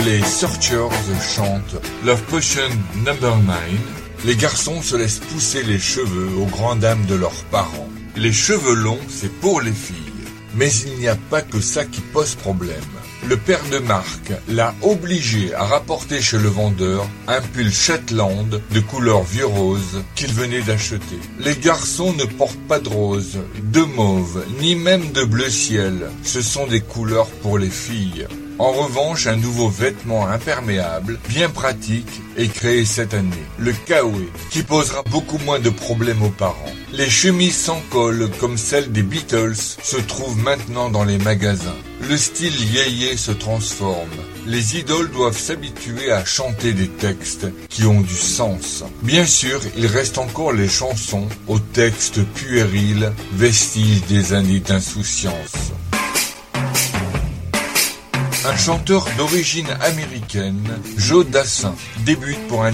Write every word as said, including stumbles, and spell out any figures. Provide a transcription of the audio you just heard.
Les Searchers chantent Love Potion number nine. Les garçons se laissent pousser les cheveux aux grandes dames de leurs parents. Les cheveux longs, c'est pour les filles. Mais il n'y a pas que ça qui pose problème. Le père de Marc l'a obligé à rapporter chez le vendeur un pull Shetland de couleur vieux rose qu'il venait d'acheter. Les garçons ne portent pas de rose, de mauve, ni même de bleu ciel. Ce sont des couleurs pour les filles. En revanche, un nouveau vêtement imperméable, bien pratique, est créé cette année, le Kawaii, qui posera beaucoup moins de problèmes aux parents. Les chemises sans col, comme celles des Beatles, se trouvent maintenant dans les magasins. Le style yéyé se transforme. Les idoles doivent s'habituer à chanter des textes qui ont du sens. Bien sûr, il reste encore les chansons aux textes puérils, vestiges des années d'insouciance. Un chanteur d'origine américaine, Joe Dassin, débute pour un